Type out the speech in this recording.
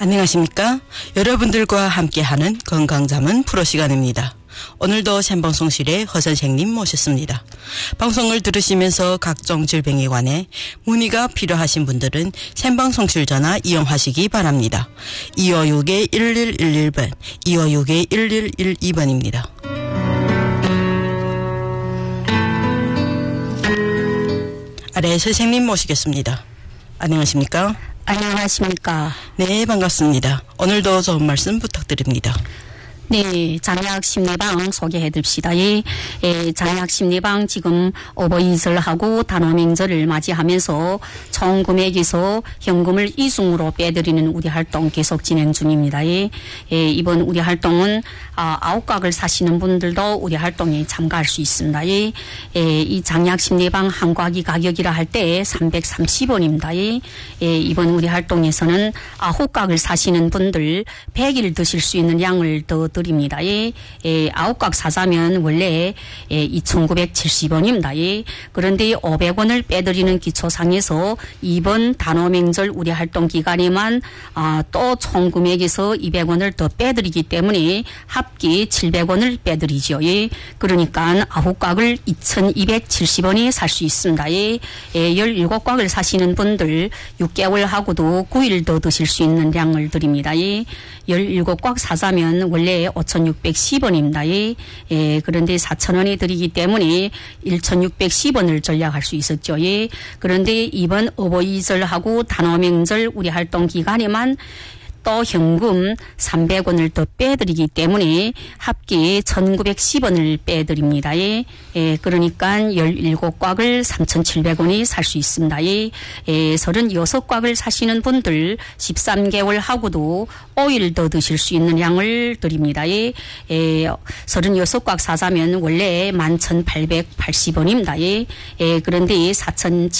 안녕하십니까? 여러분들과 함께하는 건강자문 프로 시간입니다. 오늘도 생방송실에 허 선생님 모셨습니다. 방송을 들으시면서 각종 질병에 관해 문의가 필요하신 분들은 생방송실 전화 이용하시기 바랍니다. 256-1111번, 256-1112번입니다. 아래 선생님 모시겠습니다. 안녕하십니까? 안녕하십니까? 네, 반갑습니다. 오늘도 좋은 말씀 부탁드립니다. 네, 장약심리방 소개해드립시다. 장약심리방 지금 어버이설하고 단오명절을 맞이하면서 총 금액에서 현금을 이승으로 빼드리는 우리 활동 계속 진행 중입니다. 이번 우리 활동은 아홉각을 사시는 분들도 우리 활동에 참가할 수 있습니다. 이 장약심리방 한 곽이 가격이라 할 때 330원입니다. 이번 우리 활동에서는 아홉각을 사시는 분들 100일 드실 수 있는 양을 더 드립니다. 아홉각 사자면 원래 2,970원입니다. 그런데 500원을 빼드리는 기초상에서 이번 단오명절 우리 활동 기간에만 또 총 금액에서 200원을 더 빼드리기 때문에 합계 700원을 빼드리죠. 그러니까 아홉각을 2,270원에 살 수 있습니다. 17곽을 사시는 분들 6개월 하고도 9일 더 드실 수 있는 양을 드립니다. 17곽 사자면 원래 5,610원입니다. 그런데 4,000원에 드리기 때문에 1,610원을 절약할 수 있었죠. 그런데 이번 어버이절하고 단오명절 우리 활동 기간에만 또 현금 300원을 더 빼드리기 때문에 합계 1,910원을 빼드립니다. 그러니까 17곽을 3,700원에 살 수 있습니다. 36곽을 사시는 분들 13개월 하고도 5일 더 드실 수 있는 양을 드립니다. 36곽 사자면 원래 11,880원입니다. 그런데 4,700원